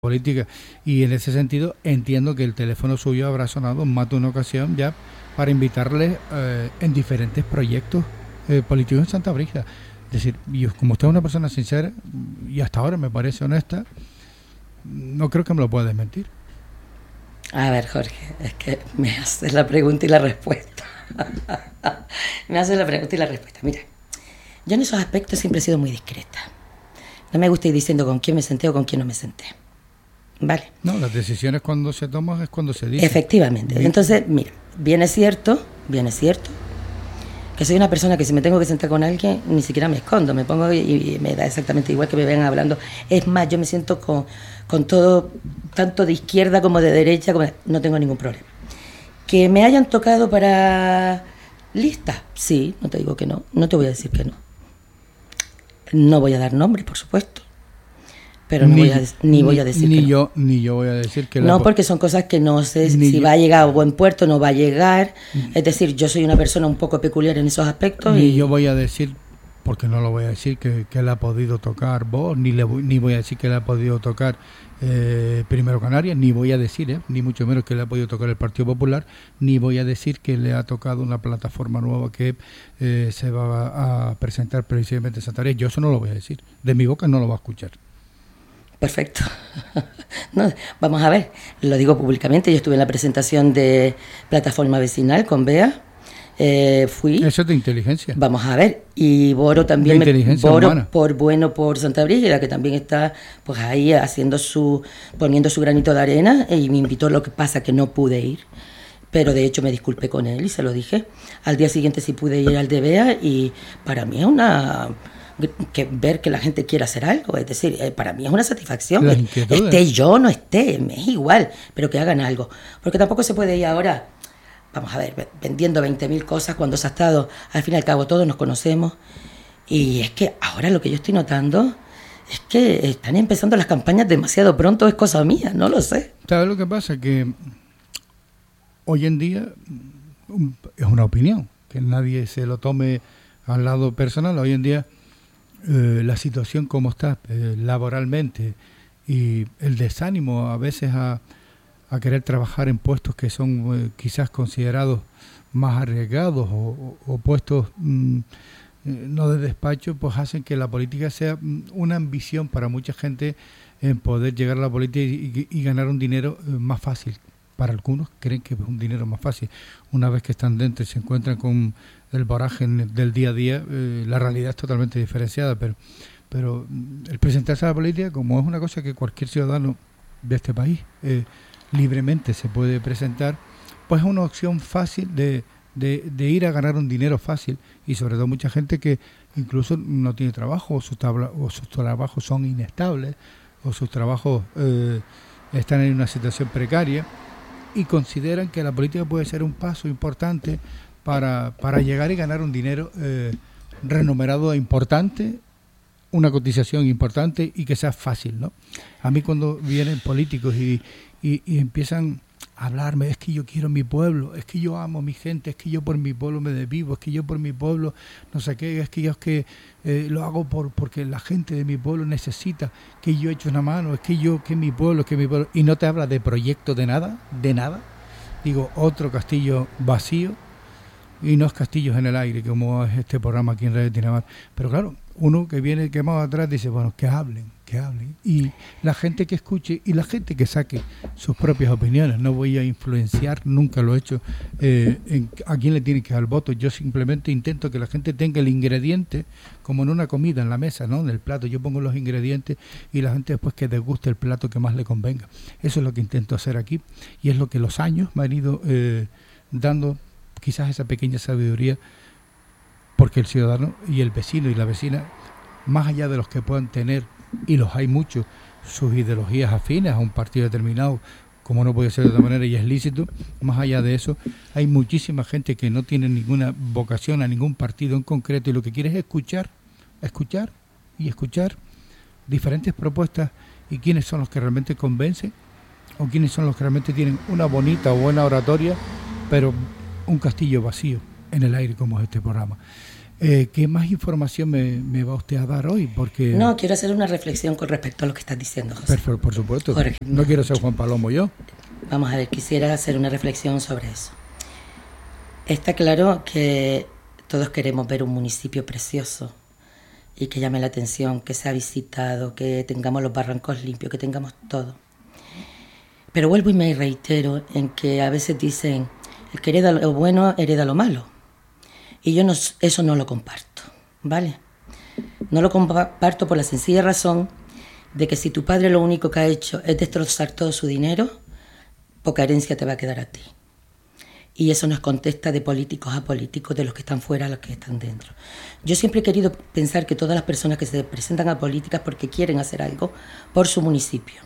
política, y en ese sentido entiendo que el teléfono suyo habrá sonado en más de una ocasión ya para invitarle en diferentes proyectos políticos en Santa Brígida. Es decir, yo, como usted es una persona sincera y hasta ahora me parece honesta, no creo que me lo pueda desmentir. A ver, Jorge, es que me haces la pregunta y la respuesta. Me haces la pregunta y la respuesta. Mira, yo en esos aspectos siempre he sido muy discreta. No me gusta ir diciendo con quién me senté o con quién no me senté. ¿Vale? No, las decisiones cuando se toman es cuando se dicen. Efectivamente. Entonces, mira, bien es cierto que soy una persona que si me tengo que sentar con alguien, ni siquiera me escondo, me pongo y me da exactamente igual que me vean hablando. Es más, yo me siento con todo, tanto de izquierda como de derecha, no tengo ningún problema. Que me hayan tocado para listas, sí, no te digo que no, no te voy a decir que no. No voy a dar nombres, por supuesto. Pero no voy a decir que no. Ni yo voy a decir que no, porque son cosas que no sé si va a llegar a buen puerto, no va a llegar. Es decir, yo soy una persona un poco peculiar en esos aspectos. Ni yo voy a decir, porque no lo voy a decir, que le ha podido tocar vos, ni voy a decir que le ha podido tocar Primero Canarias, ni voy a decir, ni mucho menos que le ha podido tocar el Partido Popular, ni voy a decir que le ha tocado una plataforma nueva que se va a presentar precisamente en Santa María. Yo eso no lo voy a decir. De mi boca no lo va a escuchar. Perfecto. No, vamos a ver, lo digo públicamente, yo estuve en la presentación de Plataforma Vecinal con Bea, fui... Eso es de inteligencia. Vamos a ver, y Boro también, Boro por Santa Brígida, que también está pues ahí poniendo su granito de arena, y me invitó. Lo que pasa que no pude ir, pero de hecho me disculpé con él y se lo dije. Al día siguiente sí pude ir al de Bea, y para mí es ver que la gente quiera hacer algo, es decir, para mí es una satisfacción, esté yo, no esté, me es igual, pero que hagan algo, porque tampoco se puede ir ahora, vamos a ver, vendiendo 20.000 cosas cuando se ha estado, al fin y al cabo todos nos conocemos, y es que ahora lo que yo estoy notando es que están empezando las campañas demasiado pronto, es cosa mía, no lo sé. ¿Sabes lo que pasa? Que hoy en día es una opinión, que nadie se lo tome al lado personal. Hoy en día la situación como está laboralmente y el desánimo a veces a querer trabajar en puestos que son quizás considerados más arriesgados o puestos no de despacho, pues hacen que la política sea una ambición para mucha gente en poder llegar a la política y ganar un dinero más fácil. Para algunos creen que es un dinero más fácil. Una vez que están dentro y se encuentran con el baraje del día a día, la realidad es totalmente diferenciada, pero el presentarse a la política, como es una cosa que cualquier ciudadano de este país libremente se puede presentar, pues es una opción fácil de ir a ganar un dinero fácil, y sobre todo mucha gente que incluso no tiene trabajo, o sus trabajos son inestables, o sus trabajos están en una situación precaria, y consideran que la política puede ser un paso importante para llegar y ganar un dinero remunerado importante, una cotización importante y que sea fácil, ¿no? A mí cuando vienen políticos y empiezan a hablarme, es que yo quiero mi pueblo, es que yo amo a mi gente, es que yo por mi pueblo me desvivo, es que yo por mi pueblo no sé qué, es que yo lo hago porque la gente de mi pueblo necesita que yo eche una mano, es que mi pueblo, y no te habla de proyecto de nada, digo, otro castillo vacío, y no es castillos en el aire, como es este programa aquí en Radio Tinamar. Pero claro, uno que viene quemado atrás dice, bueno, que hablen, y la gente que escuche y la gente que saque sus propias opiniones. No voy a influenciar, nunca lo he hecho, a quién le tiene que dar el voto. Yo simplemente intento que la gente tenga el ingrediente, como en una comida en la mesa, ¿no? En el plato yo pongo los ingredientes y la gente después que deguste el plato que más le convenga. Eso es lo que intento hacer aquí, y es lo que los años me han ido dando quizás esa pequeña sabiduría, porque el ciudadano y el vecino y la vecina, más allá de los que puedan tener, y los hay muchos, sus ideologías afines a un partido determinado, como no puede ser de otra manera y es lícito, más allá de eso, hay muchísima gente que no tiene ninguna vocación a ningún partido en concreto, y lo que quiere es escuchar diferentes propuestas, y quiénes son los que realmente convencen, o quiénes son los que realmente tienen una bonita o buena oratoria, pero un castillo vacío en el aire, como es este programa. ¿Qué más información me va usted a dar hoy? Porque No, quiero hacer una reflexión con respecto a lo que estás diciendo, José. por supuesto. Jorge, No quiero ser Juan Palomo yo. Vamos a ver, quisiera hacer una reflexión sobre eso. Está claro que todos queremos ver un municipio precioso y que llame la atención, que sea visitado, que tengamos los barrancos limpios, que tengamos todo. Pero vuelvo y me reitero en que a veces dicen, el que hereda lo bueno hereda lo malo. Y yo eso no lo comparto, ¿vale? No lo comparto por la sencilla razón de que si tu padre lo único que ha hecho es destrozar todo su dinero, poca herencia te va a quedar a ti. Y eso nos contesta de políticos a políticos, de los que están fuera a los que están dentro. Yo siempre he querido pensar que todas las personas que se presentan a políticas porque quieren hacer algo por su municipio.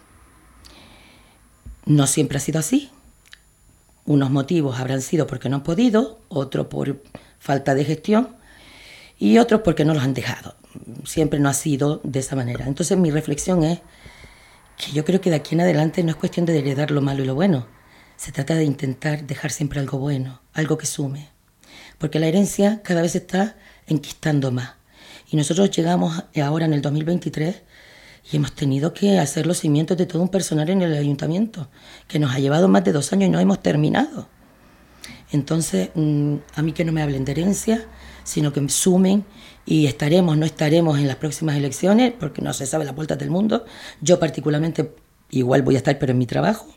No siempre ha sido así. Unos motivos habrán sido porque no han podido, otros por falta de gestión y otros porque no los han dejado. Siempre no ha sido de esa manera. Entonces mi reflexión es que yo creo que de aquí en adelante no es cuestión de heredar lo malo y lo bueno. Se trata de intentar dejar siempre algo bueno, algo que sume. Porque la herencia cada vez está enquistando más. Y nosotros llegamos ahora en el 2023 y hemos tenido que hacer los cimientos de todo un personal en el ayuntamiento, que nos ha llevado más de 2 años y no hemos terminado. Entonces, a mí que no me hablen de herencia, sino que me sumen y no estaremos en las próximas elecciones, porque no se sabe las vueltas del mundo. Yo particularmente igual voy a estar, pero en mi trabajo.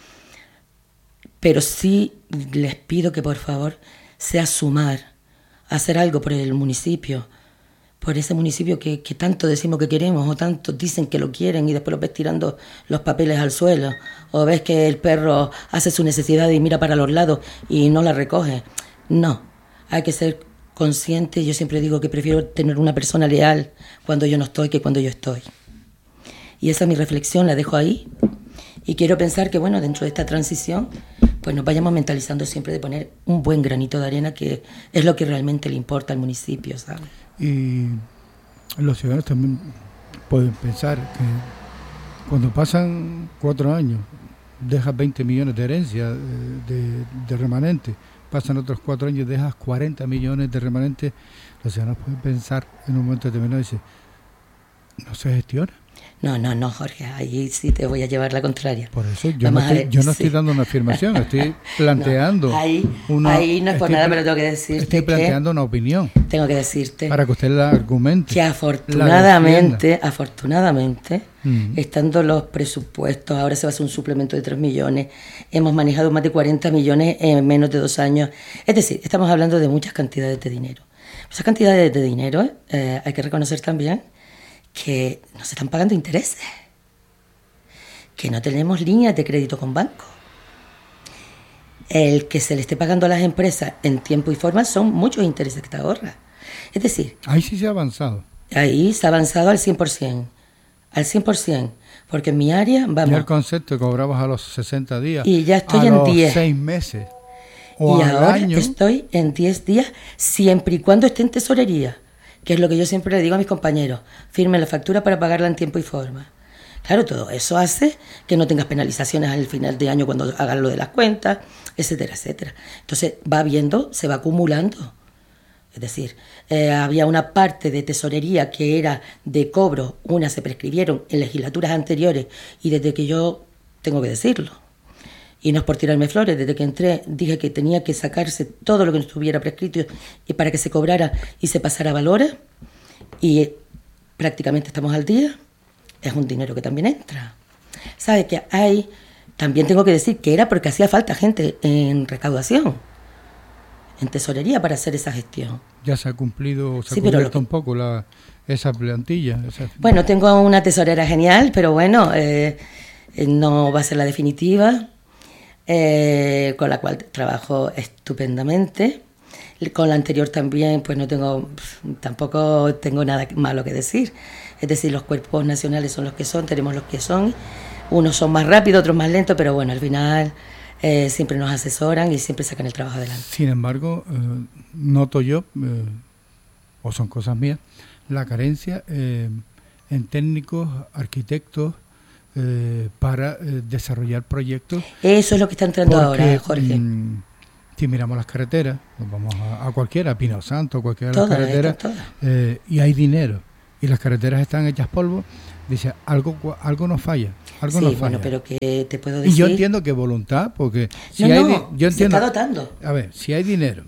Pero sí les pido que por favor sea sumar, hacer algo por el municipio, por ese municipio que tanto decimos que queremos o tanto dicen que lo quieren y después los ves tirando los papeles al suelo o ves que el perro hace su necesidad y mira para los lados y no la recoge. No, hay que ser consciente. Yo siempre digo que prefiero tener una persona leal cuando yo no estoy que cuando yo estoy. Y esa es mi reflexión, la dejo ahí. Y quiero pensar que, bueno, dentro de esta transición, pues nos vayamos mentalizando siempre de poner un buen granito de arena, que es lo que realmente le importa al municipio, ¿sabes? Y los ciudadanos también pueden pensar que cuando pasan 4 años, dejas 20 millones de herencia de remanente, pasan otros 4 años, dejas 40 millones de remanente, los ciudadanos pueden pensar en un momento determinado y decir, ¿no se gestiona? No, Jorge, ahí sí te voy a llevar la contraria. Por eso yo no estoy dando una afirmación, estoy planteando no, ahí no es por nada, pero tengo que decirte. Estoy planteando una opinión. Tengo que decirte. Para que usted la argumente. Que afortunadamente, estando los presupuestos, ahora se va a hacer un suplemento de 3 millones, hemos manejado más de 40 millones en menos de 2 años. Es decir, estamos hablando de muchas cantidades de dinero. Esas cantidades de dinero hay que reconocer también que no se están pagando intereses, que no tenemos líneas de crédito con bancos. El que se le esté pagando a las empresas en tiempo y forma son muchos intereses que te ahorras. Es decir... Ahí sí se ha avanzado. Ahí se ha avanzado al 100%. Al 100%. Porque en mi área, vamos... Y el concepto que cobrabas a los 60 días. Y ya estoy en 10. A los 6 meses. O y al ahora año. Estoy en 10 días, siempre y cuando esté en tesorería. Que es lo que yo siempre le digo a mis compañeros, firmen la factura para pagarla en tiempo y forma. Claro, todo eso hace que no tengas penalizaciones al final de año cuando hagas lo de las cuentas, etcétera, etcétera. Entonces va viendo, se va acumulando. Es decir, había una parte de tesorería que era de cobro, unas se prescribieron en legislaturas anteriores y desde que yo, tengo que decirlo, y no es por tirarme flores, desde que entré dije que tenía que sacarse todo lo que estuviera prescrito y para que se cobrara y se pasara a valores, y prácticamente estamos al día. Es un dinero que también entra. ¿Sabe que hay? También tengo que decir que era porque hacía falta gente en recaudación, en tesorería, para hacer esa gestión. Ya se ha cumplido, se ha cubierto un poco esa plantilla. Bueno, tengo una tesorera genial, pero bueno, no va a ser la definitiva. Con la cual trabajo estupendamente. Con la anterior también, pues tampoco tengo nada malo que decir. Es decir, los cuerpos nacionales son los que son, tenemos los que son. Unos son más rápidos, otros más lentos, pero bueno, al final siempre nos asesoran y siempre sacan el trabajo adelante. Sin embargo, noto yo, o son cosas mías, la carencia en técnicos, arquitectos, para desarrollar proyectos. Eso es lo que está entrando ahora, Jorge. Si miramos las carreteras, nos vamos a cualquiera, a Pino Santo, cualquiera de las Todas, carreteras, todas. Y hay dinero, y las carreteras están hechas polvo, dice, algo nos falla, algo Sí, nos falla. bueno, pero que te puedo decir... Y yo entiendo que voluntad, porque si No, hay, no, yo se entiendo, está dotando. a ver, si hay dinero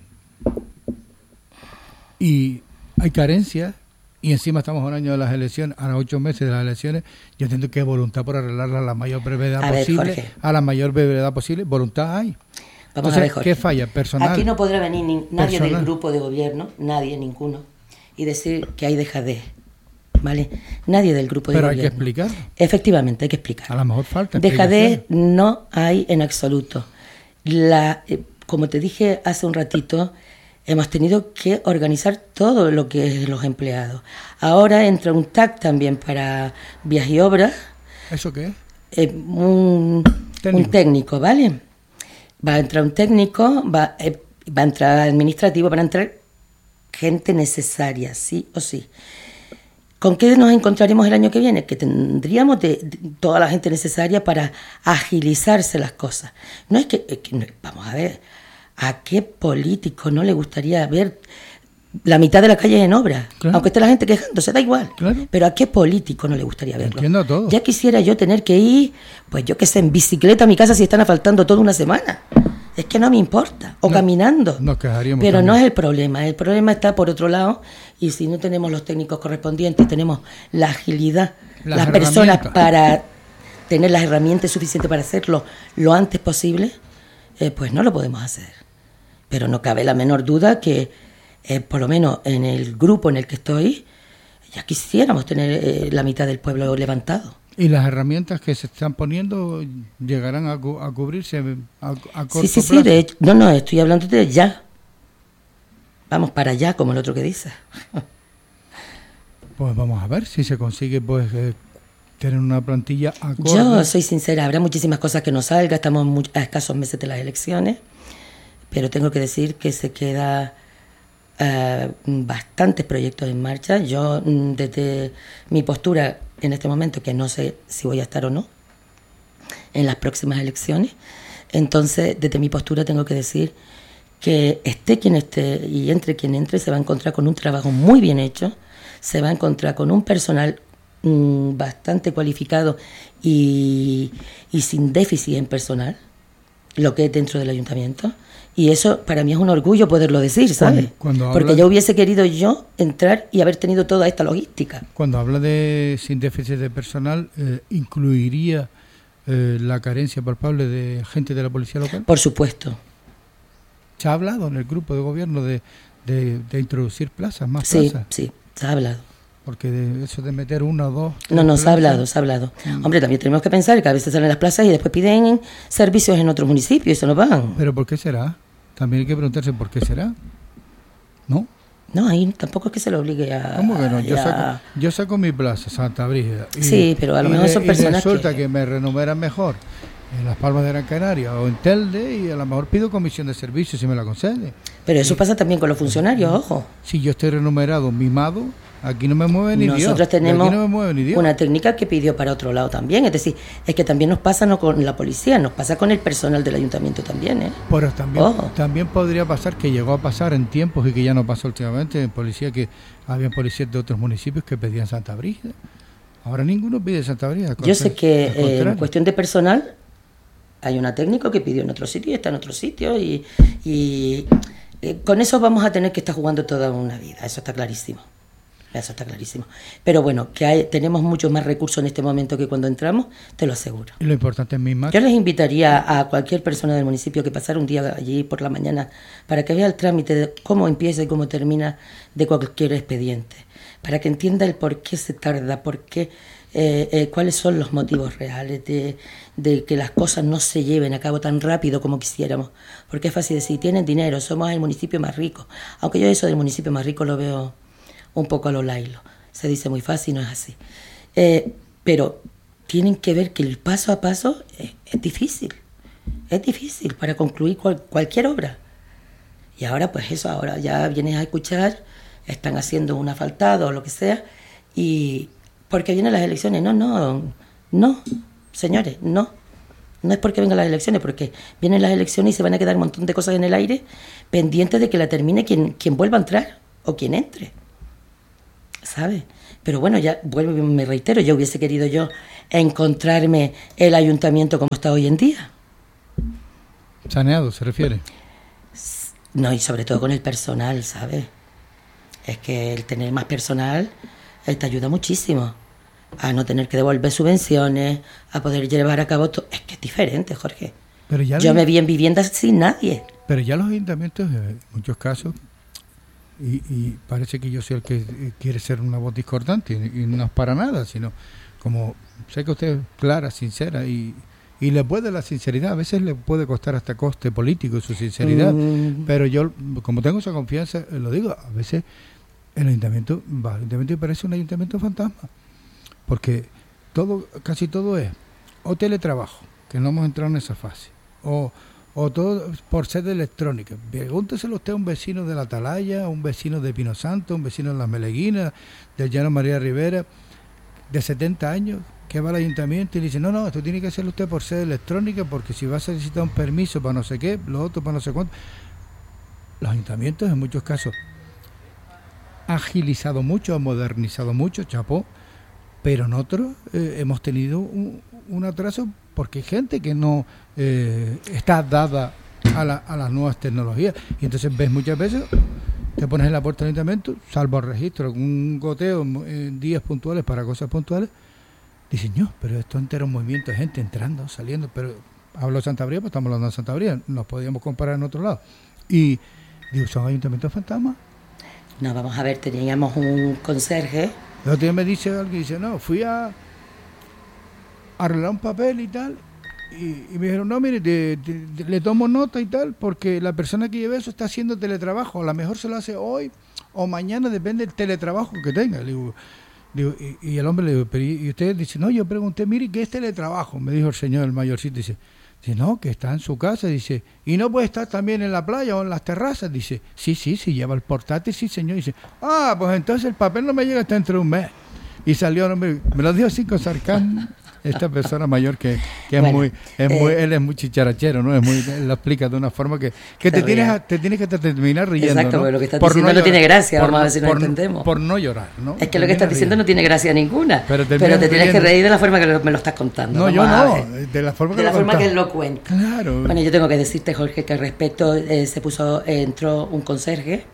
y hay carencias, y encima estamos a un año de las elecciones, a 8 meses de las elecciones, yo entiendo que hay voluntad por arreglarla a la mayor brevedad posible, Jorge, a la mayor brevedad posible, voluntad hay. Vamos Entonces, a ver, Jorge. ¿qué falla? Personal. Aquí no podrá venir nadie Personal. del grupo de gobierno, nadie, ninguno, y decir que hay dejadez, ¿vale? Nadie del grupo de Pero gobierno. hay que explicar. Efectivamente, hay que explicar. A lo mejor falta Dejadez explicación. no hay en absoluto. Como te dije hace un ratito, hemos tenido que organizar todo lo que es los empleados. Ahora entra un TAC también para vías y obras, ¿Eso qué es? un técnico, ¿vale? Va a entrar un técnico, va a entrar administrativo, van a entrar gente necesaria, sí o sí. ¿Con qué nos encontraremos el año que viene? Que tendríamos toda la gente necesaria para agilizarse las cosas. No es que vamos a ver, ¿a qué político no le gustaría ver la mitad de la calle en obra? Claro. Aunque esté la gente quejándose, da igual. Claro. Pero ¿a qué político no le gustaría verlo? Entiendo todo. Ya quisiera yo tener que ir, pues yo qué sé, en bicicleta a mi casa si están asfaltando toda una semana. Es que no me importa. O No, caminando. nos quejaríamos Pero también. no es el problema. El problema está por otro lado. Y si no tenemos los técnicos correspondientes, tenemos la agilidad, las personas herramientas. para tener las herramientas suficientes para hacerlo lo antes posible, pues no lo podemos hacer. Pero no cabe la menor duda que, por lo menos en el grupo en el que estoy, ya quisiéramos tener la mitad del pueblo levantado. ¿Y las herramientas que se están poniendo llegarán a cubrirse a corto Sí, plazo? de hecho, no, estoy hablando de ya. Vamos para allá, como el otro que dice. Pues vamos a ver si se consigue pues tener una plantilla acorde. Yo soy sincera, habrá muchísimas cosas que no salga, estamos a escasos meses de las elecciones, pero tengo que decir que se queda bastantes proyectos en marcha. Yo, desde mi postura en este momento, que no sé si voy a estar o no en las próximas elecciones, entonces desde mi postura tengo que decir que esté quien esté y entre quien entre, se va a encontrar con un trabajo muy bien hecho, se va a encontrar con un personal bastante cualificado y sin déficit en personal, lo que es dentro del ayuntamiento. Y eso para mí es un orgullo poderlo decir, ¿sabes? Porque yo hubiese querido yo entrar y haber tenido toda esta logística. Cuando habla de sin déficit de personal, ¿incluiría la carencia palpable de gente de la policía local? Por supuesto. ¿Se ha hablado en el grupo de gobierno de introducir plazas, más Sí, plazas? sí, se ha hablado. Porque de eso de meter una o dos... No, se ha hablado. Hombre, también tenemos que pensar que a veces salen las plazas y después piden servicios en otros municipios y se nos van. ¿Pero por qué será? También hay que preguntarse por qué será. ¿No? No, ahí tampoco es que se lo obligue a... ¿Cómo que no? Yo saco mi plaza, Santa Brígida. Sí, pero a lo mejor son personas resulta que me renumeran mejor en Las Palmas de Gran Canaria o en Telde, y a lo mejor pido comisión de servicios si me la concede. Pero eso pasa también con los funcionarios, ojo. Si yo estoy renumerado, mimado, aquí no me mueve ni Dios. Nosotros tenemos no me mueve ni Dios. una técnica que pidió para otro lado también. Es decir, es que también nos pasa no con la policía, nos pasa con el personal del ayuntamiento también, ¿eh? Pero también podría pasar, que llegó a pasar en tiempos y que ya no pasó últimamente, en policía, que había policías de otros municipios que pedían Santa Brígida. Ahora ninguno pide Santa Brígida. Yo sé que en cuestión de personal hay una técnico que pidió en otro sitio y está en otro sitio y con eso vamos a tener que estar jugando toda una vida, eso está clarísimo. Pero bueno, que tenemos muchos más recursos en este momento que cuando entramos, te lo aseguro. Y lo importante es misma. Yo les invitaría a cualquier persona del municipio que pasara un día allí por la mañana para que vea el trámite de cómo empieza y cómo termina de cualquier expediente, para que entienda el por qué se tarda, por qué, cuáles son los motivos reales de que las cosas no se lleven a cabo tan rápido como quisiéramos. Porque es fácil decir, tienen dinero, somos el municipio más rico. Aunque yo eso del municipio más rico lo veo un poco a lo lailo. Se dice muy fácil, no es así. Pero tienen que ver que el paso a paso es difícil. Es difícil para concluir cualquier obra. Y ahora, pues eso, ahora ya vienes a escuchar, están haciendo un asfaltado o lo que sea, y porque vienen las elecciones. No, señores, no. No es porque vengan las elecciones, porque vienen las elecciones y se van a quedar un montón de cosas en el aire pendientes de que la termine quien vuelva a entrar o quien entre, ¿sabes? Pero bueno, ya vuelvo, me reitero, yo hubiese querido yo encontrarme el ayuntamiento como está hoy en día. Saneado, se refiere. No, y sobre todo con el personal, ¿sabes? Es que el tener más personal te ayuda muchísimo a no tener que devolver subvenciones, a poder llevar a cabo todo. Es que es diferente, Jorge. Pero ya yo me vi en viviendas sin nadie. Pero ya los ayuntamientos, en muchos casos, y parece que yo soy el que quiere ser una voz discordante, y no es para nada, sino como sé que usted es clara, sincera, y le puede la sinceridad, a veces le puede costar hasta coste político su sinceridad, pero yo, como tengo esa confianza, lo digo, a veces el ayuntamiento va al ayuntamiento y parece un ayuntamiento fantasma, porque casi todo es o teletrabajo, que no hemos entrado en esa fase, o todo por sede electrónica. Pregúnteselo usted a un vecino de la Atalaya, a un vecino de Pino Santo, un vecino de Las Meleguinas, del Llano María Rivera, de 70 años, que va al ayuntamiento y le dice, no, esto tiene que hacerlo usted por sede electrónica, porque si va a necesitar un permiso para no sé qué, lo otro para no sé cuánto. Los ayuntamientos en muchos casos han agilizado mucho, han modernizado mucho, chapó, pero en otros hemos tenido un atraso porque hay gente que no está dada a las nuevas tecnologías, y entonces ves muchas veces, te pones en la puerta del ayuntamiento, salvo el registro, un goteo en días puntuales para cosas puntuales, dicen, no, pero esto entero un movimiento de gente entrando, saliendo, pero hablo de Santa Bría, pues estamos hablando de Santa Bría, nos podíamos comparar en otro lado, y digo, ¿son ayuntamientos fantasmas? No, vamos a ver, teníamos un conserje. El otro día me dice alguien, dice, no, fui a arreglar un papel y tal, y me dijeron, no, mire, le tomo nota y tal, porque la persona que lleve eso está haciendo teletrabajo, a lo mejor se lo hace hoy o mañana, depende del teletrabajo que tenga. Le digo, y el hombre le digo, pero y usted dice, no, yo pregunté, mire, ¿qué es teletrabajo? Me dijo el señor, el mayorcito, dice, no, que está en su casa, dice, y no puede estar también en la playa o en las terrazas, dice, sí, lleva el portátil, sí, señor, dice, pues entonces el papel no me llega hasta dentro de un mes. Y salió, me lo dijo así con sarcasmo, esta persona mayor que bueno, él es muy chicharachero, ¿no? Lo explica de una forma que te tienes que terminar riendo. Exacto, ¿no? porque lo que estás diciendo no tiene gracia, vamos a ver si nos entendemos. Por no llorar, ¿no? Es que lo que estás diciendo no tiene gracia ninguna, pero te tienes que reír de la forma que me lo estás contando. No, yo no, de la forma que él lo cuenta. Claro. Bueno, yo tengo que decirte, Jorge, que al respecto entró un conserje,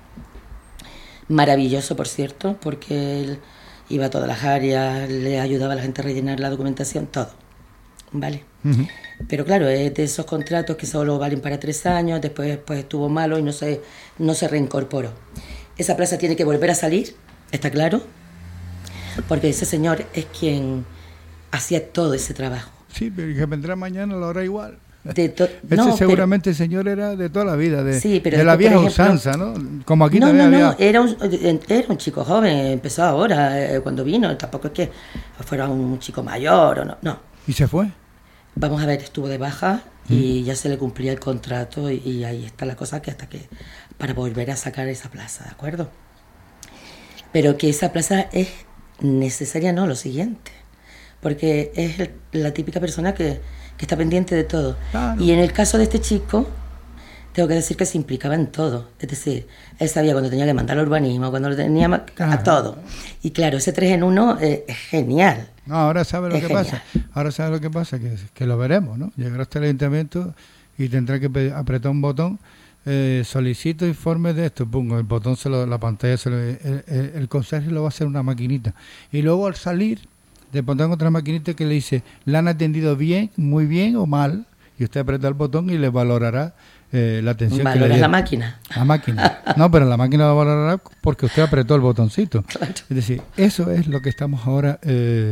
maravilloso, por cierto, porque él iba a todas las áreas, le ayudaba a la gente a rellenar la documentación, todo, ¿vale? Uh-huh. Pero claro, es de esos contratos que solo valen para 3 años, después pues estuvo malo y no se reincorporó. Esa plaza tiene que volver a salir, ¿está claro? Porque ese señor es quien hacía todo ese trabajo. Sí, pero que vendrá mañana a la hora igual. No, seguramente el señor era de toda la vida, sí, de la vieja usanza, ¿no? Como aquí también había... era un chico joven, empezó ahora, cuando vino, tampoco es que fuera un chico mayor o no. ¿Y se fue? Vamos a ver, estuvo de baja y ya se le cumplía el contrato y ahí está la cosa, que para volver a sacar esa plaza, ¿de acuerdo? Pero que esa plaza es necesaria, no, lo siguiente, porque es la típica persona que está pendiente de todo. Claro. Y en el caso de este chico, tengo que decir que se implicaba en todo. Es decir, él sabía cuando tenía que mandar al urbanismo, cuando lo tenía a todo. Y claro, ese 3 en 1 es genial. No, ahora sabe lo que pasa. Ahora sabe lo que pasa, que lo veremos, ¿no? Llegará hasta el ayuntamiento y tendrá que apretar un botón. Solicito informe de esto. Pum, el botón, la pantalla, el conserje lo va a hacer una maquinita. Y luego al salir, le pondrán otra maquinita que le dice, ¿la han atendido bien, muy bien o mal? Y usted aprieta el botón y le valorará la atención que le dio. La máquina. La máquina. No, pero la máquina la valorará porque usted apretó el botoncito. Claro. Es decir, eso es lo que estamos ahora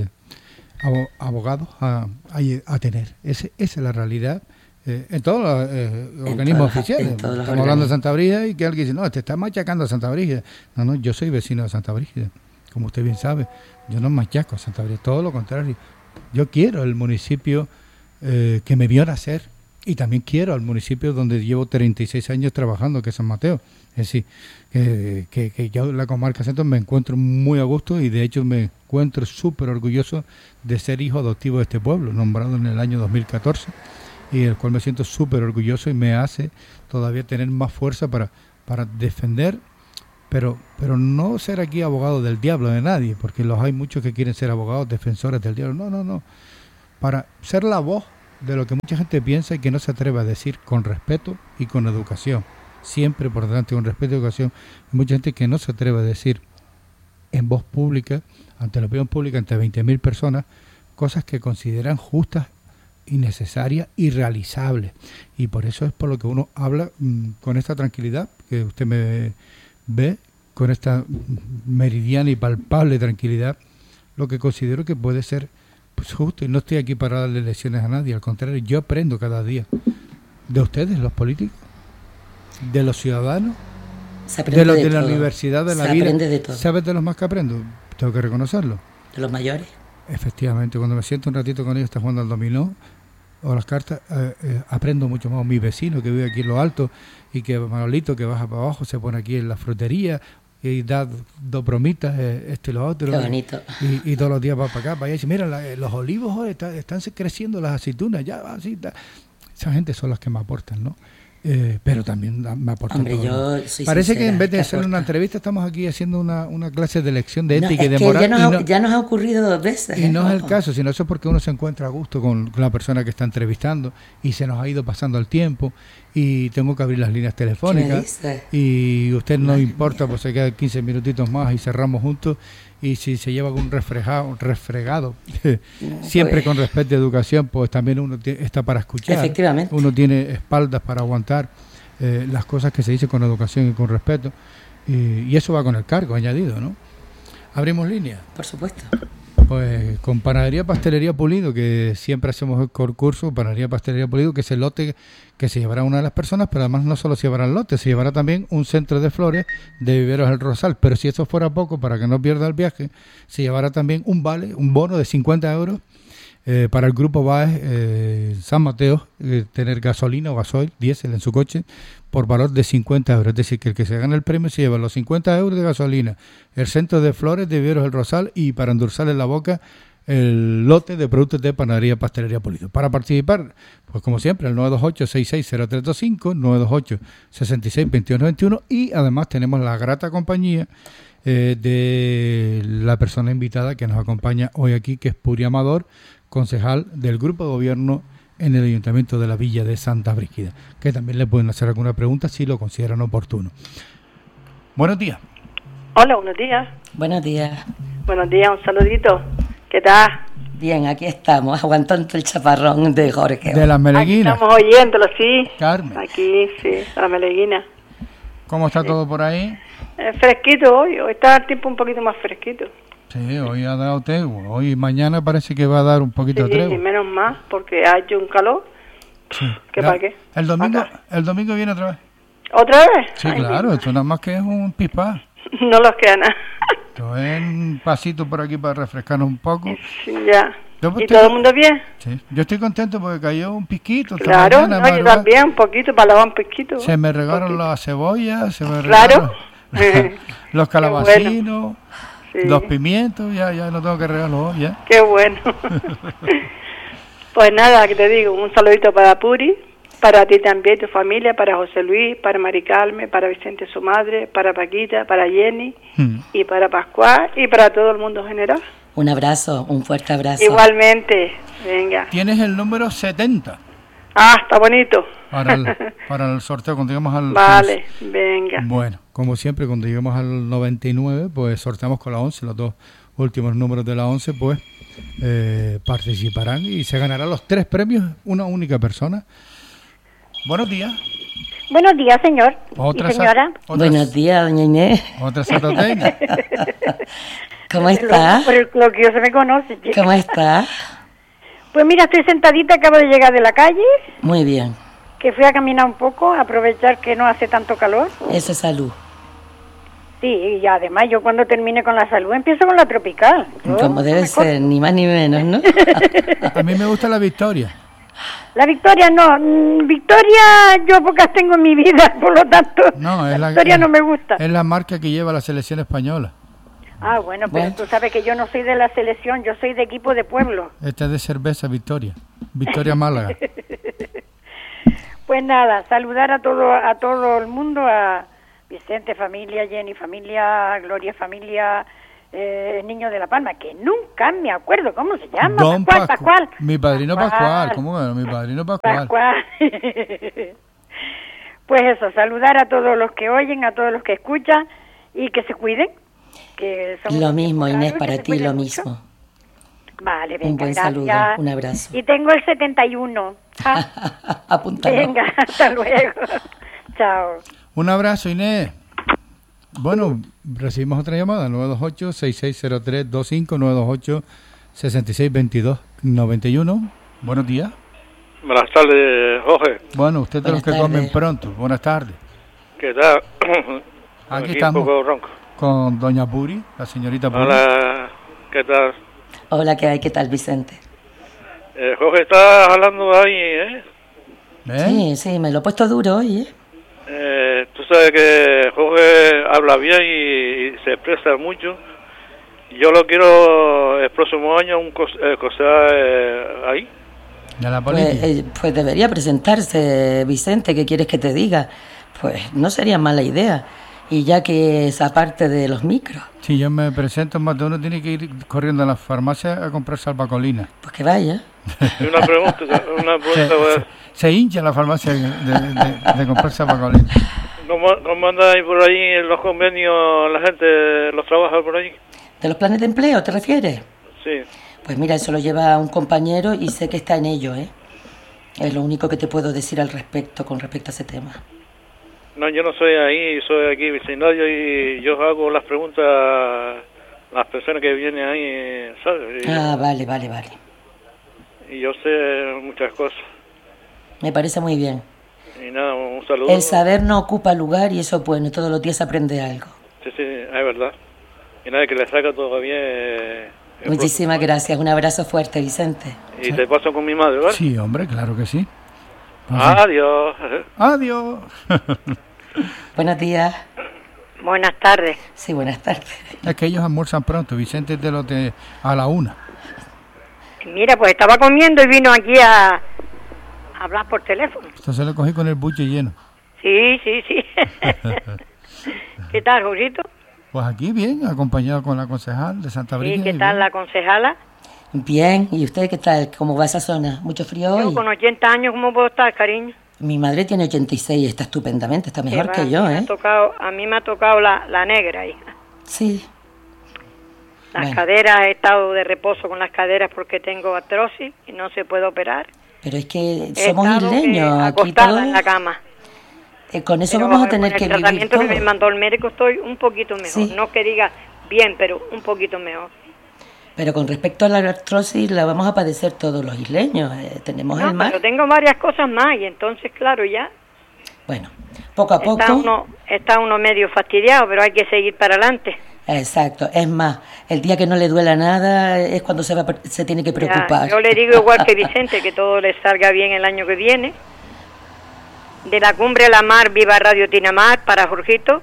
abogados a tener. Esa es la realidad en todos los organismos oficiales. Estamos hablando de Santa Brígida y que alguien dice, no, te está machacando a Santa Brígida. No, yo soy vecino de Santa Brígida. Como usted bien sabe, yo no machaco a Santa Brígida, todo lo contrario. Yo quiero el municipio que me vio nacer y también quiero al municipio donde llevo 36 años trabajando, que es San Mateo. Es decir, que yo en la comarca centro me encuentro muy a gusto y de hecho me encuentro súper orgulloso de ser hijo adoptivo de este pueblo, nombrado en el año 2014. y del cual me siento súper orgulloso y me hace todavía tener más fuerza para defender, pero no ser aquí abogado del diablo de nadie, porque los hay muchos que quieren ser abogados defensores del diablo. No, para ser la voz de lo que mucha gente piensa y que no se atreve a decir, con respeto y con educación, siempre por delante, con respeto y educación. Hay mucha gente que no se atreve a decir en voz pública, ante la opinión pública, ante 20.000 personas, cosas que consideran justas y necesarias y realizables, y por eso es por lo que uno habla con esta tranquilidad que usted me ve, con esta meridiana y palpable tranquilidad, lo que considero que puede ser pues justo, y no estoy aquí para darle lecciones a nadie, al contrario, yo aprendo cada día de ustedes, los políticos, de los ciudadanos, de los de la universidad, de la vida. Se aprende de todo. ¿Sabes de los más que aprendo? Tengo que reconocerlo. De los mayores. Efectivamente, cuando me siento un ratito con ellos, está jugando al dominó o las cartas, aprendo mucho más. Mi vecino que vive aquí en lo alto y que Manolito que baja para abajo se pone aquí en la frutería y da dos bromitas, esto y lo otro. Qué bonito. Y todos los días va para acá, para allá y dice, mira, los olivos hoy están creciendo, las aceitunas, ya así. Esa gente son las que me aportan, ¿no? Pero también me aportan. Hombre, yo soy Parece sincera, que en vez de hacer una entrevista estamos aquí haciendo una clase de lección de ética y de moral. Ya nos ha ocurrido 2 veces. Y no es el caso, sino eso es porque uno se encuentra a gusto con la persona que está entrevistando y se nos ha ido pasando el tiempo y tengo que abrir las líneas telefónicas. Y usted no importa, pues se quedan 15 minutitos más y cerramos juntos. Y si se lleva un refregado, siempre con respeto y educación, pues también uno está para escuchar. Efectivamente. Uno tiene espaldas para aguantar las cosas que se dicen con educación y con respeto. Y eso va con el cargo añadido, ¿no? ¿Abrimos línea? Por supuesto. Pues con Panadería Pastelería Pulido, que siempre hacemos el concurso, Panadería Pastelería Pulido, que es el lote que se llevará una de las personas, pero además no solo se llevará el lote, se llevará también un centro de flores de Viveros El Rosal. Pero si eso fuera poco, para que no pierda el viaje, se llevará también un bono de 50 euros para el Grupo Baez San Mateo, tener gasolina o gasoil, diésel en su coche, por valor de 50 euros. Es decir, que el que se gane el premio se lleva los 50 euros de gasolina, el centro de flores de Viveros El Rosal y para endulzarle la boca el lote de productos de Panadería Pastelería Pulido. Para participar, pues como siempre, el 928-660325, 928-662191 y además tenemos la grata compañía de la persona invitada que nos acompaña hoy aquí, que es Puri Amador, concejal del Grupo de Gobierno en el Ayuntamiento de la Villa de Santa Brígida, que también le pueden hacer alguna pregunta si lo consideran oportuno. Buenos días. Hola, buenos días. Buenos días. Buenos días, un saludito. ¿Qué tal? Bien, aquí estamos, aguantando el chaparrón de Jorge. De las Meleguinas. Aquí estamos oyéndolo, sí. Carmen. Aquí, sí, de las Meleguinas. ¿Cómo está todo por ahí? Fresquito hoy está el tiempo un poquito más fresquito. Sí, hoy ha dado tregua. Hoy y mañana parece que va a dar un poquito de tregua. Sí, menos más, porque ha hecho un calor. Sí. ¿Qué para qué? El domingo viene otra vez. ¿Otra vez? Sí, claro, esto nada más que es un pispá. No los queda nada. Esto es un pasito por aquí para refrescarnos un poco. Sí, ya. Yo ¿Y todo el mundo bien? Sí, yo estoy contento porque cayó un pisquito. Claro, no, yo también, un poquito, para lavar un pisquito. Se me regaron las cebollas, se me regaron los calabacinos, bueno. Sí. Los pimientos, ya no tengo que regalarlos hoy, ya. Qué bueno. Pues nada, que te digo, un saludito para Puri, para ti también, tu familia, para José Luis, para Mari Carmen, para Vicente su madre, para Paquita, para Jenny y para Pascual y para todo el mundo general. Un abrazo, un fuerte abrazo. Igualmente, venga. Tienes el número 70. Ah, está bonito. Para el sorteo, cuando lleguemos al... Vale, venga. Bueno, como siempre, cuando lleguemos al 99, pues sorteamos con la 11, los dos últimos números de la 11, pues participarán y se ganarán los 3 premios, una única persona. Buenos días. Buenos días, señor. Otra señora. Buenos días, doña Inés. Otra satoteña. ¿Cómo está? Por lo que yo se me conoce. ¿Cómo está? Pues mira, estoy sentadita, acabo de llegar de la calle. Muy bien. Que fui a caminar un poco, aprovechar que no hace tanto calor. Eso es salud. Sí, y además yo cuando termine con la salud empiezo con la tropical. Como debe ser, ni más ni menos, ¿no? A mí me gusta la Victoria. La Victoria no, Victoria yo pocas tengo en mi vida, por lo tanto no, la Victoria no me gusta. Es la marca que lleva la selección española. Ah, bueno, pero tú sabes que yo no soy de la selección, yo soy de equipo de pueblo. Esta es de cerveza Victoria, Victoria Málaga. Pues nada, saludar a todo el mundo, a Vicente, familia, Jenny, familia, Gloria, familia, el niño de La Palma, que nunca me acuerdo cómo se llama. Don Pascual. Mi padrino Pascual. ¿Cómo era? Mi padrino Pascual. Pues eso, saludar a todos los que oyen, a todos los que escuchan y que se cuiden. Que lo mismo, Inés, para ti lo mismo. Vale, venga, un buen gracias. saludo, un abrazo. Y tengo el 71. Apúntalo. Venga, hasta luego. Chao. Un abrazo, Inés. Bueno, recibimos otra llamada, 928-6603-25, 928-6622-91. Buenos días. Buenas tardes, Jorge. Bueno, usted de los que comen pronto. Buenas tardes. ¿Qué tal? Aquí estamos un poco ronco. Con doña Puri, la señorita Puri. Hola, ¿qué tal? Hola, ¿qué hay? ¿Qué tal, Vicente? Jorge, estás hablando ahí, ¿eh? Sí, me lo he puesto duro hoy, ¿eh? Tú sabes que Jorge habla bien y se expresa mucho. Yo lo quiero el próximo año ahí. ¿Ya la pues debería presentarse, Vicente. ¿Qué quieres que te diga? Pues no sería mala idea. Y ya que esa parte de los micros. Sí, yo me presento, más de uno tiene que ir corriendo a la farmacia a comprar salvacolina. Pues que vaya. Una pregunta. Se hincha la farmacia de comprar salvacolina. ¿Cómo anda ahí por ahí en los convenios la gente, los trabajadores por ahí? ¿De los planes de empleo te refieres? Sí. Pues mira, eso lo lleva un compañero y sé que está en ello, ¿eh? Es lo único que te puedo decir con respecto a ese tema. No, yo no soy ahí, soy aquí vecindario y yo hago las preguntas a las personas que vienen ahí, ¿sabes? Vale. Y yo sé muchas cosas. Me parece muy bien. Y nada, un saludo. El saber no ocupa lugar y eso, bueno, todos los días se aprende algo. Sí, es verdad. Y nada, que le saca todavía. Muchísimas gracias, un abrazo fuerte, Vicente. Y te paso con mi madre, ¿vale? Sí, hombre, claro que sí. Adiós. Adiós. Buenos días. Buenas tardes. Sí, buenas tardes. Es que ellos almuerzan pronto, Vicente es de los de a la 1. Mira, pues estaba comiendo y vino aquí a hablar por teléfono. Entonces lo cogí con el buche lleno. Sí. ¿Qué tal, Jorito? Pues aquí bien, acompañado con la concejal de Santa Brígida. ¿Y qué tal la concejala? Bien, ¿y usted qué tal? ¿Cómo va esa zona? ¿Mucho frío hoy? Yo con 80 años, ¿cómo puedo estar, cariño? Mi madre tiene 86 y está estupendamente, está mejor que yo, ¿eh? A mí me ha tocado la negra, hija. Sí. Las caderas, he estado de reposo con las caderas porque tengo artrosis y no se puede operar. Pero es que somos isleños, aquí acostada todo en la cama. Con eso vamos a tener que vivir todo. El tratamiento que me mandó el médico estoy un poquito mejor. Sí. No que diga bien, pero un poquito mejor. Pero con respecto a la artrosis la vamos a padecer todos los isleños. Tenemos el mar. Pero tengo varias cosas más y entonces, claro, ya. Bueno, poco a poco. Está uno medio fastidiado, pero hay que seguir para adelante. Exacto. Es más, el día que no le duela nada es cuando se tiene que preocupar. Ya, yo le digo igual que Vicente, que todo le salga bien el año que viene. De la Cumbre a la Mar, viva Radio Tinamar para Jorgito.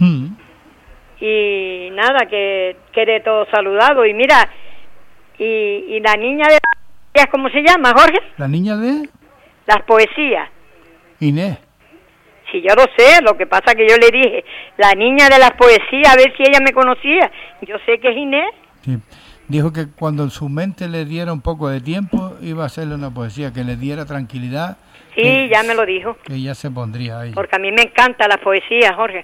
Y nada, que quede todo saludado. Y mira, y la niña de las poesías, ¿cómo se llama, Jorge? ¿La niña de? Las poesías. Inés. Sí, yo lo sé, lo que pasa que yo le dije, la niña de las poesías, a ver si ella me conocía. Yo sé que es Inés. Sí. Dijo que cuando su mente le diera un poco de tiempo, iba a hacerle una poesía que le diera tranquilidad. Sí, ya me lo dijo. Que ella se pondría ahí. Porque a mí me encanta la poesía, Jorge.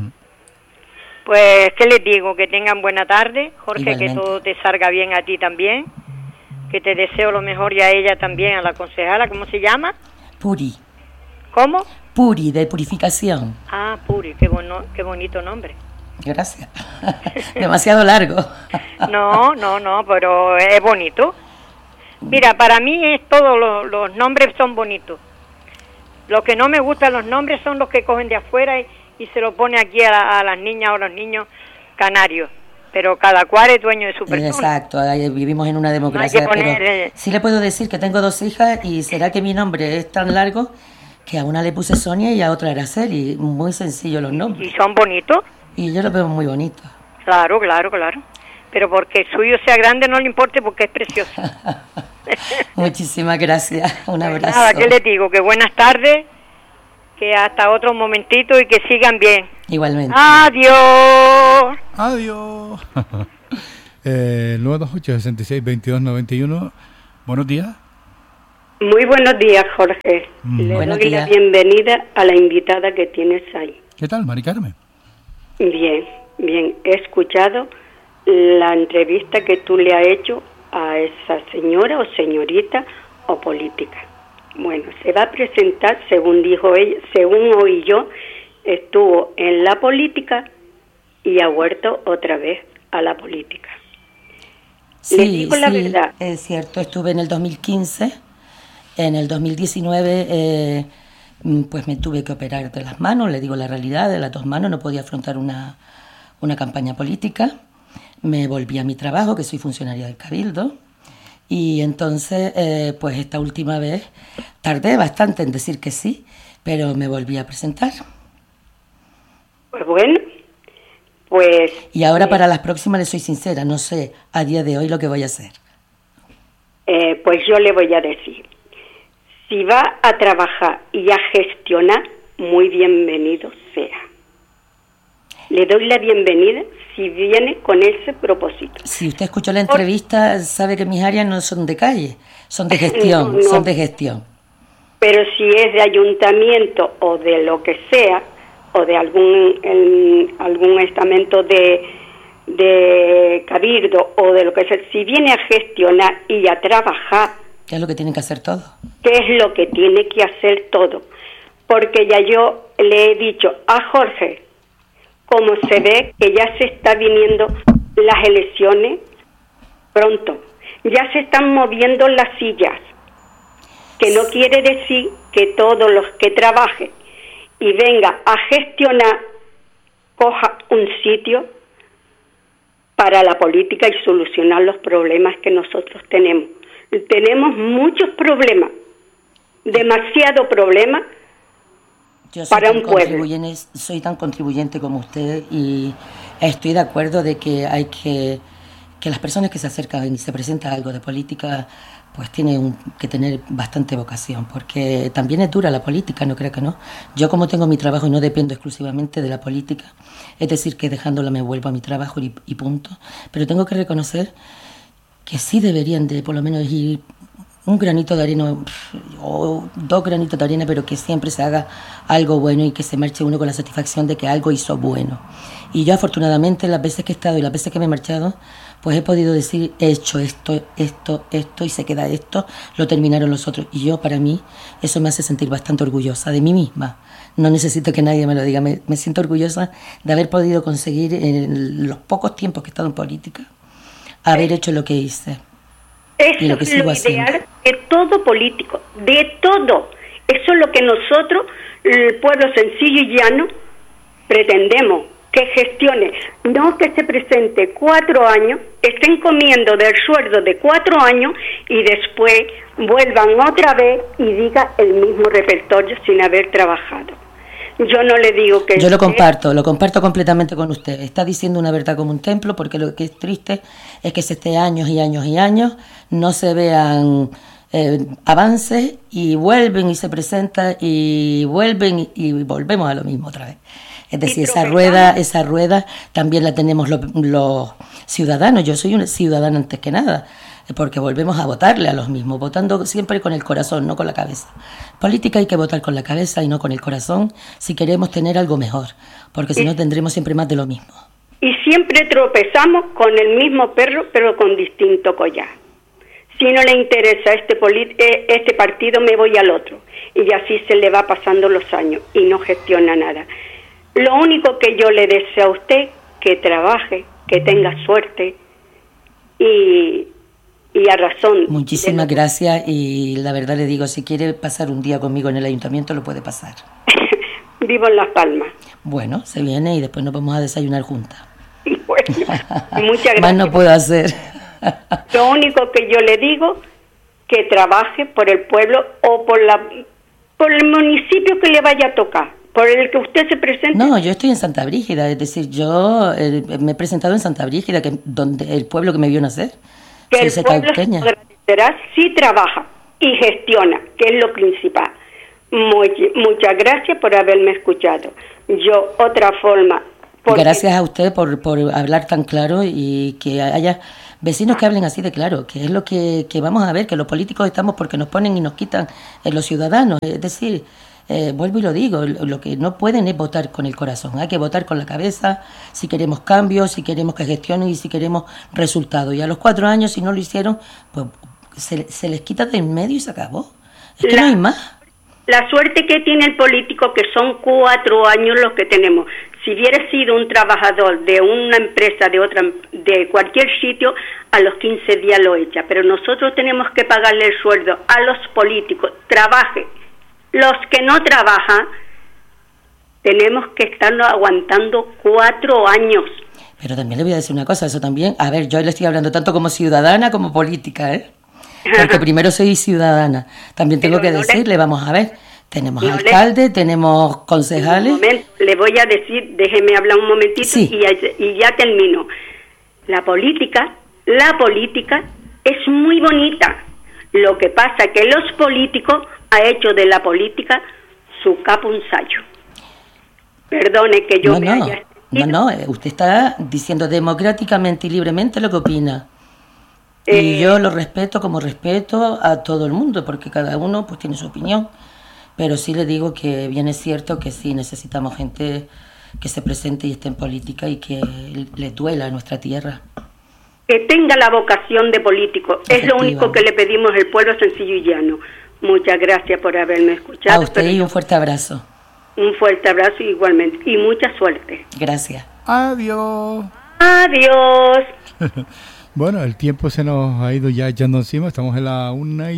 Pues, ¿qué les digo? Que tengan buena tarde, Jorge, igualmente. Que todo te salga bien a ti también. Que te deseo lo mejor y a ella también, a la concejala. ¿Cómo se llama? Puri. ¿Cómo? Puri, de purificación. Ah, Puri, qué bonito nombre. Gracias. Demasiado largo. No, pero es bonito. Mira, para mí todos los nombres son bonitos. Lo que no me gustan los nombres son los que cogen de afuera y se lo pone aquí a las niñas o los niños canarios. Pero cada cual es dueño de su persona. Exacto, vivimos en una democracia. No hay que poner, pero sí le puedo decir que tengo 2 hijas y será que mi nombre es tan largo que a una le puse Sonia y a otra Araceli. Muy sencillo los nombres. ¿Y son bonitos? Y yo los veo muy bonitos. Claro. Pero porque el suyo sea grande no le importe porque es precioso. Muchísimas gracias. Un abrazo. Nada, ¿qué le digo? Que buenas tardes Que hasta otro momentito y que sigan bien. Igualmente. Adiós. Adiós. 928-66-22-91. Buenos días. Muy buenos días, Jorge. Le Buenos doy días. la bienvenida a la invitada que tienes ahí. ¿Qué tal, Mari Carmen? Bien, bien. He escuchado la entrevista que tú le has hecho a esa señora o señorita o política. Bueno, se va a presentar, según dijo ella, según oí yo, estuvo en la política y ha vuelto otra vez a la política. Le digo la verdad. Es cierto, estuve en el 2015, en el 2019 pues me tuve que operar de las manos, le digo la realidad, de las dos manos, no podía afrontar una campaña política, me volví a mi trabajo, que soy funcionaria del Cabildo, y entonces pues esta última vez tardé bastante en decir que sí, pero me volví a presentar. Pues bueno, pues... Y ahora para las próximas le soy sincera, no sé a día de hoy lo que voy a hacer. Pues yo le voy a decir, si va a trabajar y a gestionar, muy bienvenido sea. Le doy la bienvenida si viene con ese propósito. Si usted escuchó la entrevista, sabe que mis áreas no son de calle, son de gestión, No. son de gestión. Pero si es de ayuntamiento o de lo que sea, o de algún estamento de cabildo o de lo que sea, si viene a gestionar y a trabajar, ¿Qué es lo que tienen que hacer todos? ¿qué es lo que tiene que hacer todo? Porque ya yo le he dicho a Jorge, como se ve que ya se está viniendo las elecciones pronto, ya se están moviendo las sillas, que no quiere decir que todos los que trabajen y venga a gestionar coja un sitio para la política y solucionar los problemas que nosotros tenemos. Tenemos muchos problemas, demasiado problemas para un pueblo. Soy tan contribuyente como usted y estoy de acuerdo de que hay que las personas que se acercan y se presenta algo de política pues tienen que tener bastante vocación, porque también es dura la política, no creo que no. Yo como tengo mi trabajo y no dependo exclusivamente de la política, es decir, que dejándola me vuelvo a mi trabajo y punto, pero tengo que reconocer que sí deberían de por lo menos ir un granito de arena o 2 granitos de arena, pero que siempre se haga algo bueno y que se marche uno con la satisfacción de que algo hizo bueno. Y yo afortunadamente las veces que he estado y las veces que me he marchado, pues he podido decir, he hecho esto y se queda esto, lo terminaron los otros. Y yo, para mí, eso me hace sentir bastante orgullosa de mí misma. No necesito que nadie me lo diga, me siento orgullosa de haber podido conseguir en los pocos tiempos que he estado en política, haber hecho lo que hice. Eso lo que es sigo lo haciendo. ideal de todo político, de todo. Eso es lo que nosotros, el pueblo sencillo y llano, pretendemos, que gestione, no que se presente 4 años, estén comiendo del sueldo de 4 años y después vuelvan otra vez y diga el mismo repertorio sin haber trabajado. Yo no le digo que... Yo lo comparto completamente con usted. Está diciendo una verdad como un templo, porque lo que es triste es que se esté años y años y años, no se vean avances y vuelven y se presentan y vuelven y volvemos a lo mismo otra vez. Es decir, esa rueda también la tenemos los ciudadanos. Yo soy una ciudadana antes que nada, porque volvemos a votarle a los mismos, votando siempre con el corazón, no con la cabeza. Política hay que votar con la cabeza y no con el corazón si queremos tener algo mejor, porque si no tendremos siempre más de lo mismo. Y siempre tropezamos con el mismo perro, pero con distinto collar. Si no le interesa este partido, me voy al otro. Y así se le va pasando los años y no gestiona nada. Lo único que yo le deseo a usted, que trabaje, que tenga suerte y a razón. Muchísimas gracias y la verdad le digo, si quiere pasar un día conmigo en el ayuntamiento, lo puede pasar. Vivo en Las Palmas. Bueno, se viene y después nos vamos a desayunar juntas. Bueno, muchas gracias. Más no puedo hacer. Lo único que yo le digo, que trabaje por el pueblo o por el municipio que le vaya a tocar, por el que usted se presente. No, yo estoy en Santa Brígida, es decir, yo me he presentado en Santa Brígida, donde el pueblo que me vio nacer. Que el pueblo se agradecerá si trabaja y gestiona, que es lo principal. Muchas gracias por haberme escuchado. Yo, otra forma... Gracias a usted por hablar tan claro y que haya vecinos que hablen así de claro, que es lo que vamos a ver, que los políticos estamos porque nos ponen y nos quitan los ciudadanos. Es decir, vuelvo y lo digo, lo que no pueden es votar con el corazón, hay que votar con la cabeza si queremos cambios, si queremos que gestionen y si queremos resultados. Y a los 4 años, si no lo hicieron, pues se les quita de en medio y se acabó. Es que no hay más. La suerte que tiene el político, que son 4 años los que tenemos. Si hubiera sido un trabajador de una empresa, de cualquier sitio, a los 15 días lo echa. Pero nosotros tenemos que pagarle el sueldo a los políticos, trabajen. Los que no trabajan, tenemos que estarnos aguantando 4 años. Pero también le voy a decir una cosa, eso también, a ver, yo le estoy hablando tanto como ciudadana como política, porque primero soy ciudadana. También tengo que decirle, vamos a ver, tenemos alcalde, tenemos concejales. Un momento, le voy a decir, déjeme hablar un momentito, sí. y ya termino. La política es muy bonita. Lo que pasa es que los políticos han hecho de la política su capunzayo. Perdone que yo me haya... No, usted está diciendo democráticamente y libremente lo que opina. Y yo lo respeto como respeto a todo el mundo, porque cada uno pues tiene su opinión. Pero sí le digo que bien es cierto que sí necesitamos gente que se presente y esté en política y que le duela a nuestra tierra. Que tenga la vocación de político. Es lo único que le pedimos al pueblo sencillo y llano. Muchas gracias por haberme escuchado. A usted y un fuerte abrazo. Un fuerte abrazo igualmente. Y mucha suerte. Gracias. Adiós. Adiós. Bueno, el tiempo se nos ha ido ya echando encima. Estamos en la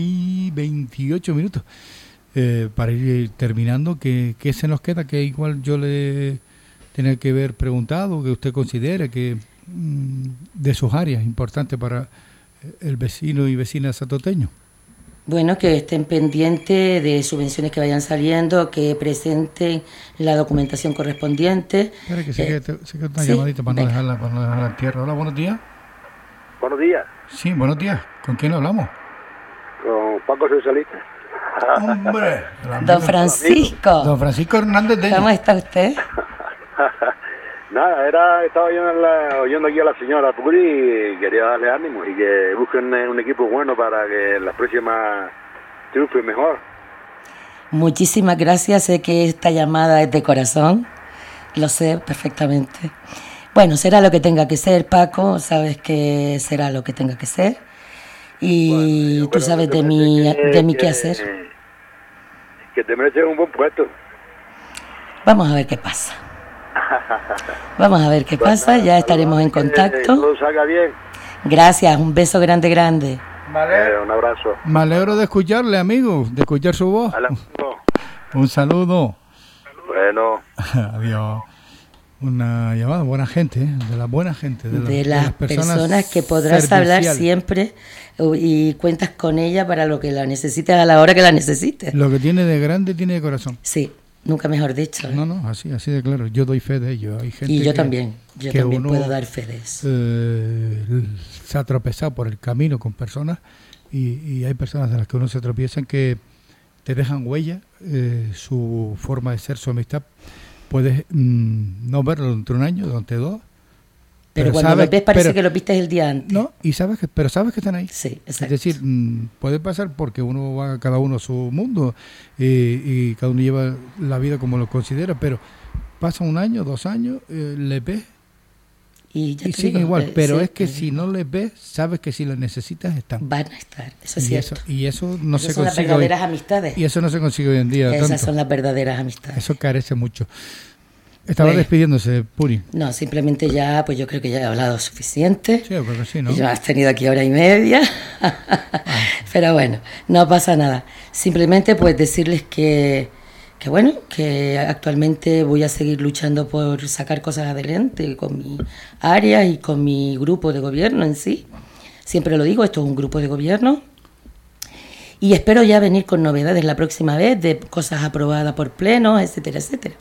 1:28. Para ir terminando, ¿qué se nos queda? Que igual yo le tenía que haber preguntado, que usted considere que de sus áreas importantes para el vecino y vecina satoteño. Bueno, que estén pendientes de subvenciones que vayan saliendo, que presenten la documentación correspondiente. Espera que se quede una llamadita para no dejarla en tierra. Hola, buenos días. Buenos días. Sí, buenos días. ¿Con quién hablamos? Con Paco Socialista. ¡Hombre! Don Francisco. Don Francisco Hernández de... ¿Cómo está usted? Nada, estaba oyendo aquí a la señora Puri y quería darle ánimo y que busquen un equipo bueno para que la próxima triunfe mejor. Muchísimas gracias, sé que esta llamada es de corazón, lo sé perfectamente. Bueno, será lo que tenga que ser, Paco, sabes que será lo que tenga que ser y bueno, tú sabes de mí qué hacer. Que te mereces un buen puesto. Vamos a ver qué pasa. Vamos a ver qué pasa, ya estaremos en contacto. Todo salga bien. Gracias, un beso grande. Vale. Un abrazo. Me alegro de escucharle, amigo, de escuchar su voz. Un saludo. Bueno. Adiós. Una llamada, buena gente, de la buena gente. De las personas que podrás hablar siempre y cuentas con ella para lo que la necesites a la hora que la necesites. Lo que tiene de grande tiene de corazón. Sí. Nunca mejor dicho. No, así de claro. Yo doy fe de ello. Hay gente y yo también puedo dar fe de eso. Se ha tropezado por el camino con personas y hay personas de las que uno se tropiezan que te dejan huella, su forma de ser, su amistad. Puedes no verlo durante un año, durante 2. Pero cuando lo ves parece que lo viste el día antes. No, sabes que están ahí. Sí, exacto. Es decir, puede pasar porque uno va cada uno a su mundo y cada uno lleva la vida como lo considera, pero pasa 1 año, 2 años, le ves y siguen igual. Pero es que si no les ves, sabes que si los necesitas están. Van a estar, eso es cierto. Y eso no se consigue. Son las verdaderas amistades. Y eso no se consigue hoy en día. Esas son las verdaderas amistades. Eso carece mucho. Estaba despidiéndose, Puri. No, simplemente ya, pues yo creo que ya he hablado suficiente. Sí, yo creo que sí, ¿no? Ya has tenido aquí 1:30. Pero bueno, no pasa nada. Simplemente pues decirles que actualmente voy a seguir luchando por sacar cosas adelante con mi área y con mi grupo de gobierno en sí. Siempre lo digo, esto es un grupo de gobierno. Y espero ya venir con novedades la próxima vez de cosas aprobadas por plenos, etcétera, etcétera.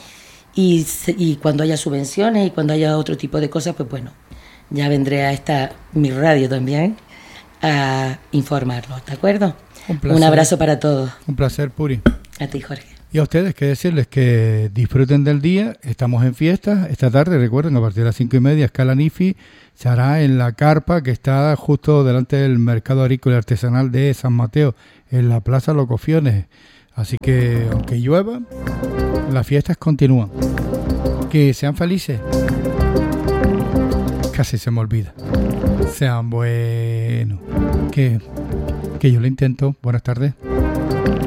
Y cuando haya subvenciones y cuando haya otro tipo de cosas, pues bueno, ya vendré a mi radio también a informarlos, ¿de acuerdo? Un abrazo para todos. Un placer, Puri. A ti, Jorge. Y a ustedes, que decirles que disfruten del día. Estamos en fiestas. Esta tarde, recuerden, a partir de las 5:30, Escala Nifi se hará en la carpa que está justo delante del Mercado Agrícola y Artesanal de San Mateo, en la Plaza Locofiones. Así que, aunque llueva, las fiestas continúan. Que sean felices. Casi se me olvida. Sean buenos. Que yo lo intento. Buenas tardes.